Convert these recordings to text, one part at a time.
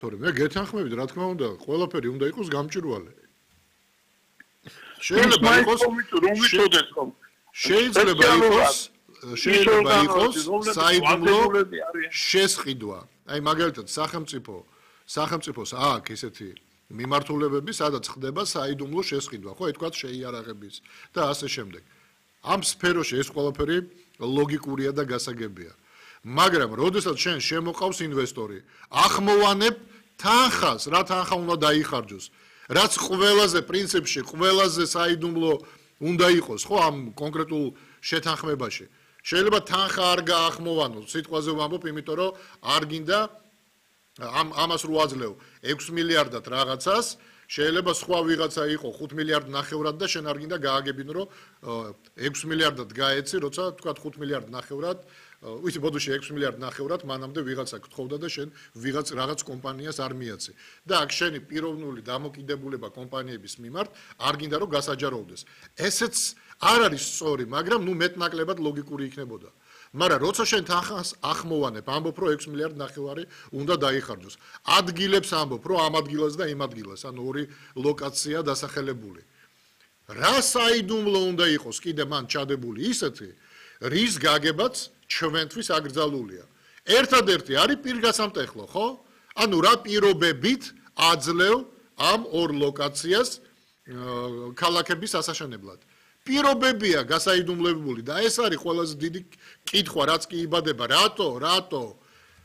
თორე მე გეთანხმებით, რა თქმა უნდა, ყველაფერი უნდა იყოს გამჭვირვალე. შეიძლება იყოს საიდუმლო შესყიდვა. აი მაგალითად სახელმწიფოს აქვს ესეთი მიმართულებები, სადაც ხდება საიდუმლო შესყიდვა, ხო, ეთქვათ შეიარაღების და ასე შემდეგ. ამ სფეროში ეს ყველაფერი ლოგიკურია და გასაგებია. მაგრამ როდესაც შენ შემოყავს ინვესტორი, ახმოვანებ თანხას, რა თანხა უნდა დაიხარჯოს, რაც ყველაზე პრინციპში, ყველაზე საიდუმლო უნდა იყოს, ხო, ამ კონკრეტულ შეთანხმებაში. შეიძლება თანხა არ გაახმოვანოს, სიტყვაზე ვამბობ, იმიტომ რომ არ გინდა ამას რო აძლევ 6 მილიარდად რაღაცას, შეიძლება სხვა ვიღაცა იყო 5 მილიარდ ნახევრად და შენ არ გინდა გააგებინო, რომ 6 მილიარდად გაეცი, როცა თქვა 5 მილიარდ ნახევრად, ვიცი, ბოდოში 6 მილიარდ ნახევრად მანამდე ვიღაცა გთხოვდა და შენ ვიღაც რაღაც კომპანიას არ მიაცე. და აქ შენი პიროვნული დამოკიდებულება კომპანიების მიმართ არ გინდა რომ გასაჯაროვდეს. ესეც არ არის სწორი, მაგრამ ნუ მეტნაკლებად ლოგიკური იქნებოდა. მაგრამ როცა შენ თანხას ახმოვანებ, ამბობ რომ 6 მილიარდ ნახევარი უნდა დაიხარჯოს. ადგილებს ამბობ რომ ამ ადგილას და იმ ადგილას, ანუ ორი ლოკაცია დასახელებული. რა საიდუმლო უნდა იყოს კიდე მან ჩადებული ისეთი, რის გაგებაც ჩვენთვის აკრძალულია. ერთადერთი არის პირგასამტეხლო, ხო? ანუ რა პირობებით აძლევ ამ ორ ლოკაციას ქალაქების ასაშენებლად. პირობებია გასაიდუმლოებული და ეს არის ყველაზე დიდი კითხვა, რაც კი იბადება, რატო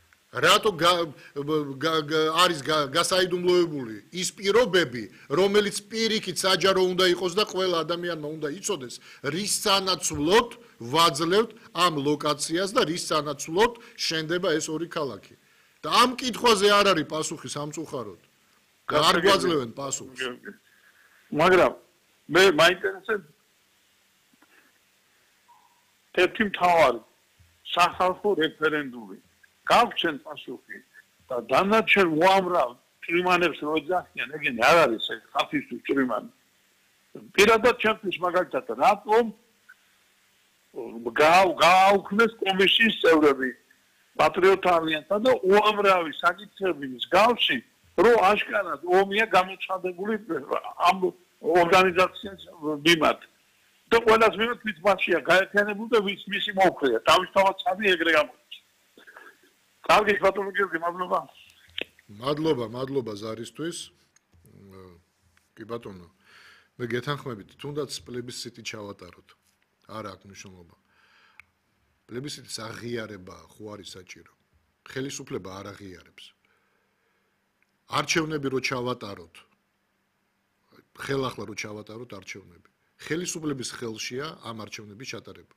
არის გასაიდუმლოებული ის პირობები, რომელიც პირიქით საჯარო უნდა იყოს და ყველა ადამიანმა უნდა იცოდეს, რის სანაცვლოდ ვაძლევთ ამ ლოკაციას და რის სანაცვლოდ შენდება ეს ორი ქალაქი. და ამ კითხვაზე არ არის პასუხი სამწუხაროდ. არ გვაძლევენ პასუხს. მაგრამ მე მაინტერესებს ერთი მთავარი სახალხო რეფერენდუმი. გავჩენ პასუხი და დანარჩენ უამრავ ჭრიმანებს რო ეძახიან, ეგენი არ არის ეს ხალხისთვის ჭრიმანი. პირადად ჩემთვის მაგალითად რატომ გააუქმეს კომისიის წევრები პატრიოტ ალიანსთან და უამრავი საკითხების მსგავსი, რომ აშკარად ომია გამოცხადებული ამ ორგანიზაციას მიმართ. და ყველას მიმართ ვის მასშია გაერთიანებული და ვის მისი მოუქრია. თავისთავად სამი ეგრე გამოდის. კარგი ბატონო გიორგი, მადლობა. მადლობა ზარისთვის. კი ბატონო. მე გეთანხმებით, თუნდაც პლებისციტი ჩავატაროთ. არა აქვს მნიშვნელობა. პლებისციტის აღიარება ხო არის საჭირო. ხელისუფლება არ აღიარებს. არჩევნები რო ჩავატაროთ. ხელახლა რო ჩავატაროთ არჩევნები. ხელისუფლების ხელშია ამ არჩევნების ჩატარება.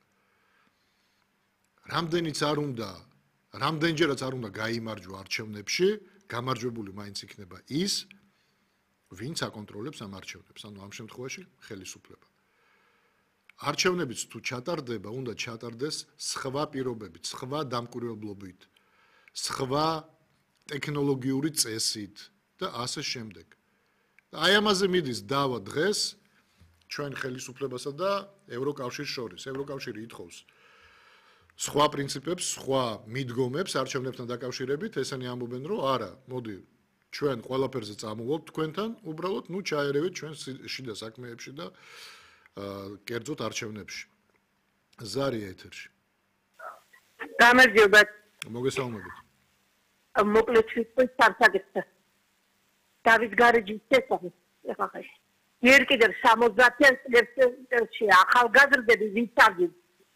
რამდენჯერაც არ უნდა გაიმარჯვა არჩევნებში, გამარჯვებული მაინც იქნება ის, ვინც აკონტროლებს ამ არჩევნებს, ანუ ამ შემთხვევაში ხელისუფლება. არჩევნებიც თუ ჩატარდება, უნდა ჩატარდეს სხვა პირობებით, სხვა დამკვირვებლობით, სხვა ტექნოლოგიური წესით და ასე შემდეგ. აი ამაზე მიდის დავა დღეს ჩვენ ხელისუფლებასა და ევროკავშირს შორის. ევროკავშირი ითხოვს სხვა პრინციპებს, სხვა მიდგომებს არჩევნებთან დაკავშირებით, ესენი ამბობენ, რომ არა, მოდი, ჩვენ ყველაფერზე წამოვალთ თქვენთან, უბრალოდ ნუ ჩაერევეთ ჩვენ შიდა საქმეებში და კერძოდ არჩევნებში. ზარია ეთერში. გამარჯობა. მოგესალმებით. მოკლედ ვიტყვით სამსაგეთს. დავით გარეჯის შესახებ. ეხლა ერთ კიდევ 70-იან წლებში ახალგაზრდები ვიცავდნენ.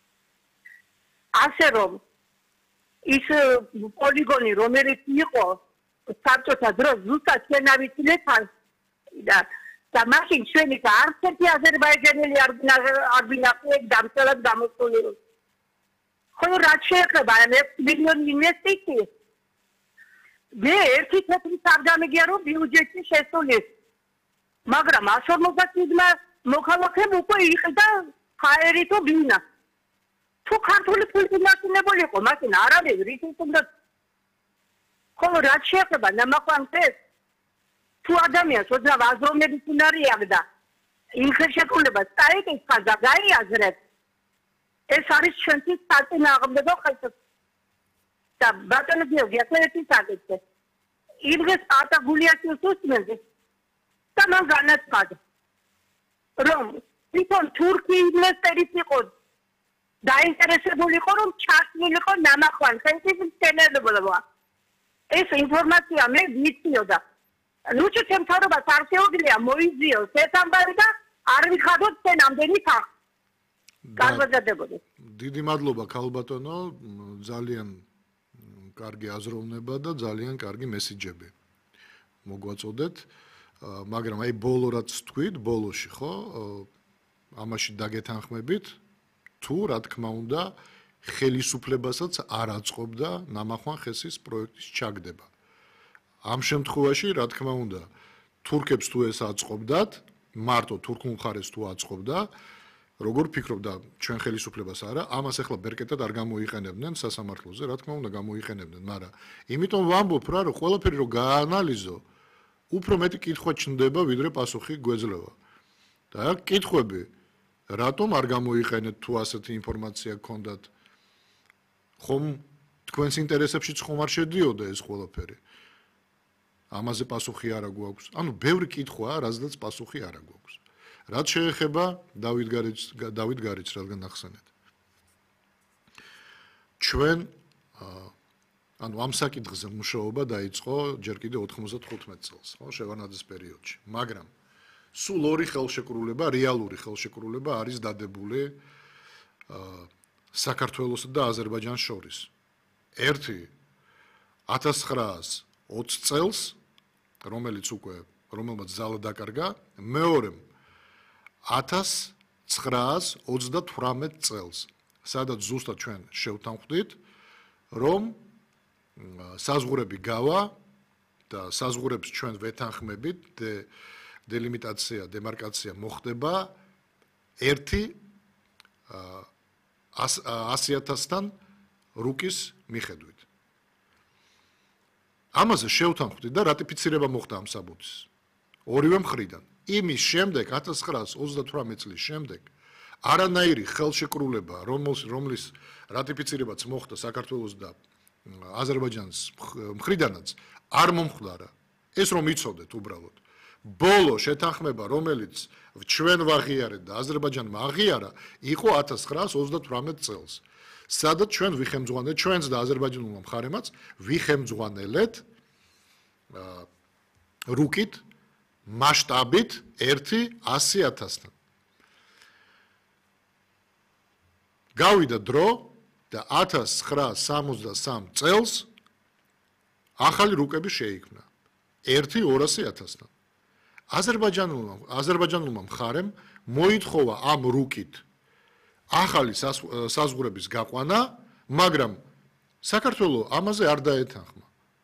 ასე რომ ის პოლიგონი რომელიც იყო საბჭოთა დროს ზუსტად შენავიცილეთ და მაშინ ჩვენი არც ერთი აზერბაიჯანელი არ ვინახეთ დამწერად გამოსული. ხო რაც შეეხება 1 მილიონი ინვესტიციის მე ერთი თეთრი სარგამიგია რომ ბიუჯეტი შესულეს. მაგრამ 150-მა მოქალაქემ უკვე იყიდა ჰაერი თუ ბინა. თუ ქართული ფულკი მაშინებულიყო, მაშინ არ არის რითიც უნდა. ხო რაც შეეხება ნამახვანთეს თუ ადამიანს ოდნავ აზროვნების უნარი აქვს და იმ ხელშეკრულებას წაიკითხა და გაიაზრებს, ეს არის ჩვენთვის საწინააღმდეგო ხელშეკრულება. და ბატონო გიორგი, ახლა ერთი საკითხი. იმის პარტაგულიაციის უსმენდეს და მან განაცხადა რომ თვითონ თურქი ინვესტორიც იყო დაინტერესებული იყო რომ ჩასულიყო ნამახვან ხელის მცენარეობა ეს ინფორმაცია მე ვიციოდა ნუჩი თემთარობას არ შეუძლია მოიძიოს ეს ამბავი და არ ვიხადოთ ჩვენ ამდენი ხალხი განვაზრდებოდეს დიდი მადლობა ქალბატონო ძალიან კარგი აზროვნება და ძალიან კარგი მესიჯები მოგვაწოდეთ მაგრამ აი ბოლო რაც თქვით ბოლოში ხო ამაში დაგეთანხმებით თუ რა თქმა უნდა ხელისუფლებასაც არ აწყობდა ნამახვან ხესის პროექტის ჩაგდება ამ შემთხვევაში რა თქმა უნდა თურქებს თუ ეს აწყობდათ მარტო თურქულ მხარეს თუ აწყობდა როგორ ფიქრობდა ჩვენ ხელისუფლებას არა ამას ახლა ბერკეტად არ გამოიყენებდნენ სასამართლოზე რა თქმა უნდა გამოიყენებდნენ მაგრამ იმიტომ ვამბობ რა რომ ყველაფერი რო გაანალიზო უფრო მეტი კითხვა ჩნდება ვიდრე პასუხი გვეძლევა და აქ კითხვები რატომ არ გამოიყენეთ თუ ასეთი ინფორმაცია გქონდათ ხომ თქვენს ინტერესებშიც ხომ არ შედიოდა ეს ყველაფერი ამაზე პასუხი არა გვაქვს ანუ ბევრი კითხვაა რაზეც პასუხი არა გვაქვს რაც შეეხება დავით გარიჩს რადგან ახსენეთ ჩვენ ანუ ამ საკითხზე მუშაობა დაიწყო ჯერ კიდევ 95 წელს ხო შევარდნაძის პერიოდში მაგრამ სულ ორი ხელშეკრულება რეალური ხელშეკრულება არის დადებული საქართველოსა და აზერბაიჯანს შორის ერთი 1920 წელს რომელმაც ძალა დაკარგა მეორე 1938 წელს სადაც ზუსტად ჩვენ შევთანხმდით რომ საზღურები გავა და საზღურებს ჩვენ ვეთანხმებით დელიმიტაცია დემარკაცია მოხდება 100,000-თან რუკის მიხედვით ამაზე შევთანხმდით და რატიფიცირება მოხდა ამ საბუთის ორივე მხრიდან იმის შემდეგ 1938 წლის შემდეგ არანაირი ხელშეკრულება რომლის რატიფიცირებაც მოხდა საქართველოს და აზერბაიჯანის მხრიდანაც არ მომხდარა ეს რომ იცოდეთ უბრალოდ ბოლო შეთანხმება რომელიც ჩვენ ვაღიარეთ და აზერბაიჯანმა აღიარა იყო 1938 წელს სადაც ჩვენ ვიხემძღვანეთ ჩვენს და აზერბაიჯანულმა მხარემაც ვიხემძღვანელეთ რუკით მასშტაბით 100,000-თან გავიდა დრო და 1963 წელს ახალი რუკები შეიქმნა 1,200,000-თან აზერბაიჯანულმა მხარემ მოითხოვა ამ რუკით ახალი საზღურების გაყვანა მაგრამ საქართველოს ამაზე არ დაეთანხმა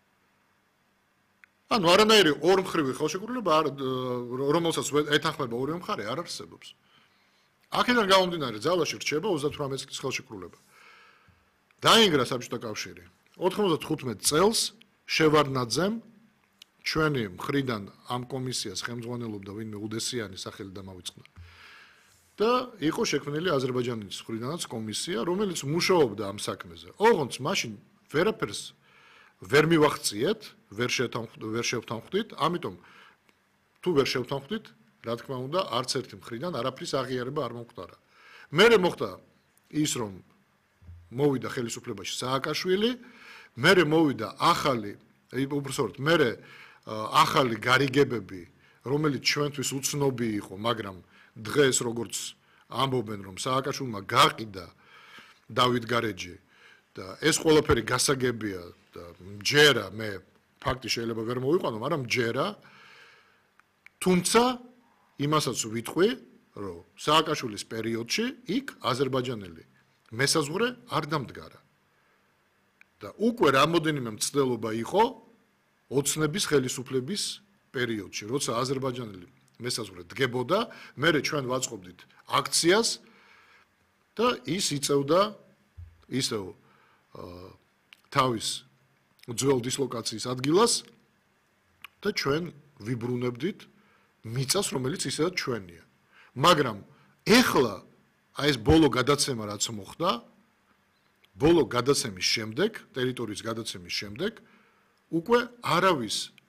ანუ არანაირი ორმხრივი ხელშეკრულება რომელსაც ეთანხმება ორივე მხარე არ არსებობს აქედან გამომდინარე ძალაში რჩება 38 წლის ხელშეკრულება დაინგრა საბჭოთა კავშირი 95 წელს შევარდნაძემ ჩვენი მხრიდან ამ კომისიას ხელმძღვანელობდა ვინმე უდესიანი სახელი დამავიწყდა და იყო შექმნილი აზერბაიჯანის მხრიდანაც კომისია რომელიც მუშაობდა ამ საქმეზე ოღონდ მაშინ ვერაფერს ვერ მივახციეთ ვერ შევთანხმდით ამიტომ თუ ვერ შევთანხმდით რა თქმა უნდა არც ერთი მხრიდან არაფრის აღიარება არ მომხდარა მერე მოხდა ის რომ მოვიდა ხელისუფლებაში სააკაშვილი მერე მოვიდა ახალი უბრალოდ მერე ახალი გარიგებები რომელიც ჩვენთვის უცნობი იყო მაგრამ დღეს როგორც ამბობენ რომ სააკაშვილმა გაყიდა დავით გარეჯი და ეს ყველაფერი გასაგებია და მჯერა მე ფაქტი შეიძლება ვერ მოვიყვანო მაგრამ მჯერა თუმცა იმასაც ვიტყვი რომ სააკაშვილის პერიოდში იქ აზერბაიჯანელი მესაზღვრე არ დამდგარა და უკვე რამოდენიმე მცდელობა იყო ოცნების ხელისუფლების პერიოდში როცა აზერბაიჯანელი მესაზღვრე დგებოდა მერე ჩვენ ვაწყობდით აქციას და ის იწევდა ისევ თავის ძველ დისლოკაციის ადგილას და ჩვენ ვიბრუნებდით მიწას რომელიც ისედაც ჩვენია მაგრამ ეხლა აი ეს ბოლო გადაცემა რაც მოხდა ბოლო გადაცემის შემდეგ ტერიტორიის გადაცემის შემდეგ უკვე არავის